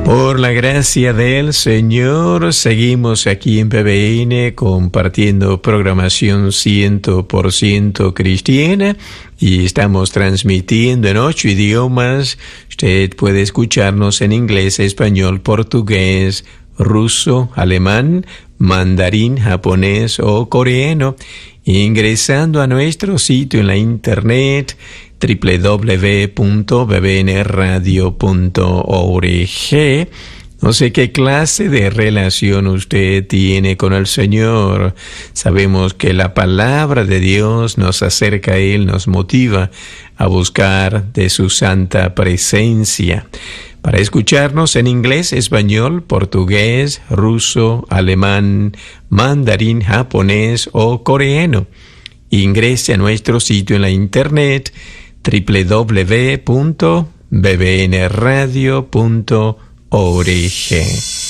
Por la gracia del Señor, seguimos aquí en PBN compartiendo programación 100% cristiana y estamos transmitiendo en 8 idiomas. Usted puede escucharnos en inglés, español, portugués, ruso, alemán, mandarín, japonés o coreano, ingresando a nuestro sitio en la internet www.bbnradio.org. No sé qué clase de relación usted tiene con el Señor. Sabemos que la palabra de Dios nos acerca a Él, nos motiva a buscar de su santa presencia. Para escucharnos en inglés, español, portugués, ruso, alemán, mandarín, japonés o coreano, ingrese a nuestro sitio en la internet www.bbnradio.org.